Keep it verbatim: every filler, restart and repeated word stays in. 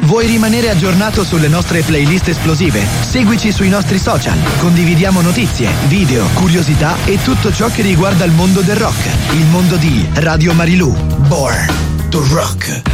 Vuoi rimanere aggiornato sulle nostre playlist esplosive? Seguici sui nostri social. Condividiamo notizie, video, curiosità e tutto ciò che riguarda il mondo del rock. Il mondo di Radio Marilù. Born to Rock.